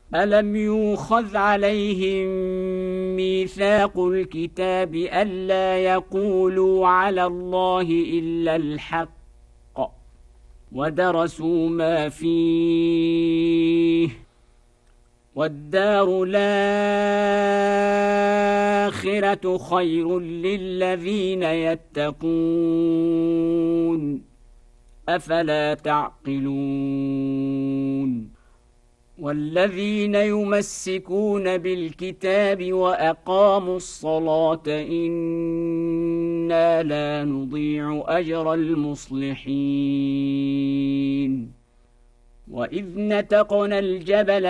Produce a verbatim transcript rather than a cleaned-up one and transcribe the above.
ألم يُؤْخَذْ عَلَيْهِم مِّيثَاقُ الْكِتَابِ أَلَّا يَقُولُوا عَلَى اللَّهِ إِلَّا الْحَقَّ وَدَرَسُوا مَا فِيهِ وَالدَّارُ الْآخِرَةُ خَيْرٌ لِّلَّذِينَ يَتَّقُونَ أَفَلَا تَعْقِلُونَ وَالَّذِينَ يُمَسِّكُونَ بِالْكِتَابِ وَأَقَامُوا الصَّلَاةَ إِنَّا لَا نُضِيعُ أَجْرَ الْمُصْلِحِينَ وَإِذْ نَتَقْنَا الْجَبَلَ